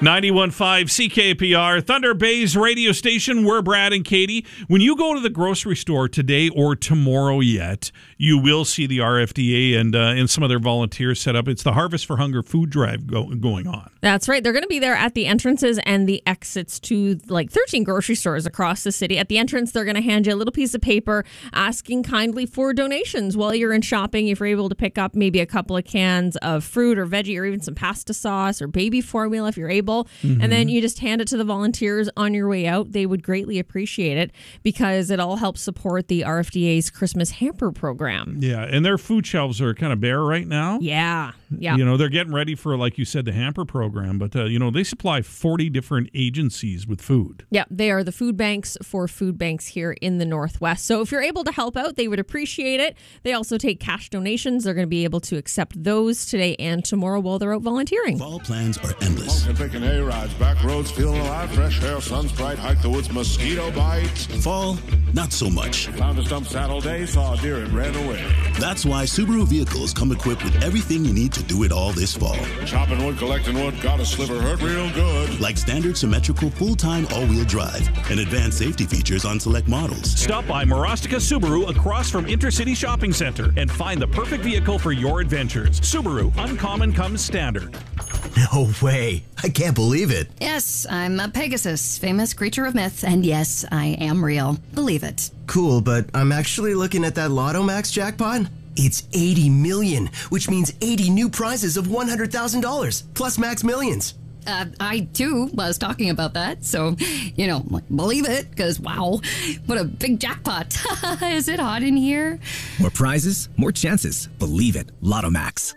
91.5 CKPR, Thunder Bay's radio station. We're Brad and Katie. When you go to the grocery store today or tomorrow yet, you will see the RFDA and some of their volunteers set up. It's the Harvest for Hunger food drive going on. That's right. They're going to be there at the entrances and the exits to like 13 grocery stores across the city. At the entrance, they're going to hand you a little piece of paper asking kindly for donations while you're in shopping. If you're able to pick up maybe a couple of cans of fruit or veggie or even some pasta sauce or baby formula if you're able. And then you just hand it to the volunteers on your way out. They would greatly appreciate it because it all helps support the RFDA's Christmas hamper program. Yeah, and their food shelves are kind of bare right now. Yeah. You know, they're getting ready for, like you said, the hamper program. But, they supply 40 different agencies with food. Yeah, they are the food banks for food banks here in the Northwest. So if you're able to help out, they would appreciate it. They also take cash donations. They're going to be able to accept those today and tomorrow while they're out volunteering. Fall plans are endless. Picking A-rides, back roads, feeling alive, fresh air, sun's bright, hike the woods, mosquito bites. Fall, not so much. Found a stump Saturday, saw a deer and ran away. That's why Subaru vehicles come equipped with everything you need to do it all this fall. Chopping wood, collecting wood, got a sliver, hurt real good. Like standard symmetrical full-time all-wheel drive and advanced safety features on select models. Stop by Marostica Subaru across from Intercity Shopping Center and find the perfect vehicle for your adventures. Subaru, uncommon comes standard. No way. I can't believe it. Yes, I'm a Pegasus, famous creature of myth, and yes, I am real. Believe it. Cool, but I'm actually looking at that Lotto Max jackpot. It's 80 million, which means 80 new prizes of $100,000, plus Max Millions. I, too, was talking about that, so, believe it, because, wow, what a big jackpot. Is it hot in here? More prizes, more chances. Believe it. Lotto Max.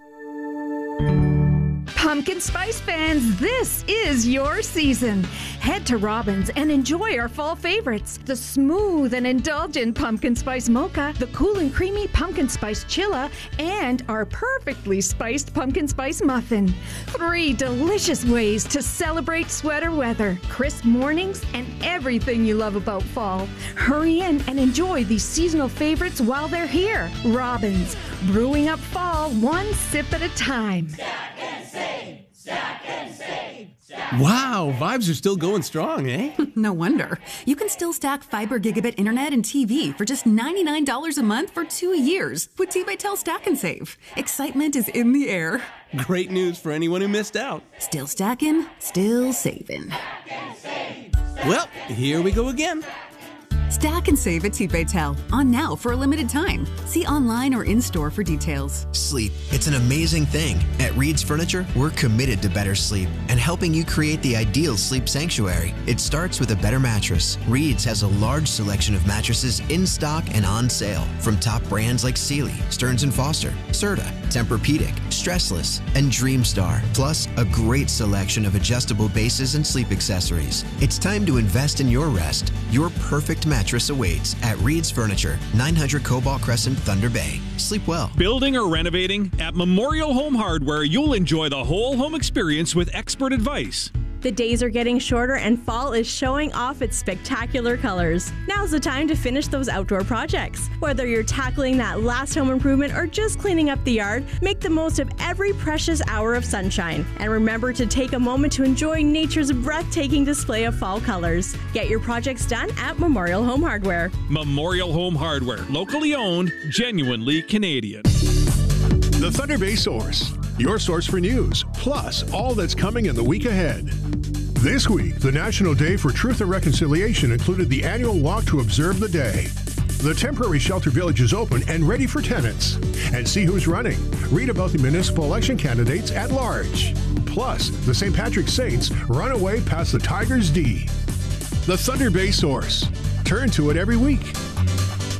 Pumpkin Spice fans, this is your season. Head to Robbins and enjoy our fall favorites. The smooth and indulgent Pumpkin Spice Mocha, the cool and creamy Pumpkin Spice Chilla, and our perfectly spiced Pumpkin Spice Muffin. 3 delicious ways to celebrate sweater weather, crisp mornings, and everything you love about fall. Hurry in and enjoy these seasonal favorites while they're here. Robbins, brewing up fall one sip at a time. Stack and save! Stack and save! Wow, vibes are still going strong, eh? No wonder. You can still stack fiber gigabit internet and TV for just $99 a month for 2 years with T-Bytel Stack and Save. Excitement is in the air. Great news for anyone who missed out. Still stacking, still saving. Well, here we go again. Stack and save at T-Bytel. On now for a limited time. See online or in-store for details. Sleep. It's an amazing thing. At Reed's Furniture, we're committed to better sleep and helping you create the ideal sleep sanctuary. It starts with a better mattress. Reed's has a large selection of mattresses in stock and on sale from top brands like Sealy, Stearns & Foster, Serta, Tempur-Pedic, Stressless, and Dreamstar. Plus, a great selection of adjustable bases and sleep accessories. It's time to invest in your rest. Your perfect mattress awaits at Reed's Furniture, 900 Cobalt Crescent, Thunder Bay. Sleep well. Building or renovating? At Memorial Home Hardware, you'll enjoy the whole home experience with expert advice. The days are getting shorter and fall is showing off its spectacular colors. Now's the time to finish those outdoor projects. Whether you're tackling that last home improvement or just cleaning up the yard, make the most of every precious hour of sunshine. And remember to take a moment to enjoy nature's breathtaking display of fall colors. Get your projects done at Memorial Home Hardware. Memorial Home Hardware, locally owned, genuinely Canadian. The Thunder Bay Source, your source for news, plus all that's coming in the week ahead. This week, the National Day for Truth and Reconciliation included the annual walk to observe the day. The temporary shelter village is open and ready for tenants. And see who's running. Read about the municipal election candidates at large. Plus, the St. Patrick's Saints run away past the Tigers D. The Thunder Bay Source. Turn to it every week.